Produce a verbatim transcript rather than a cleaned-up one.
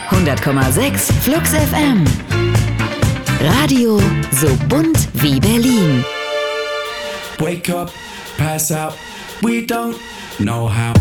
hundert Komma sechs Flux F M. Radio so bunt wie Berlin. Wake up, pass out, we don't know how.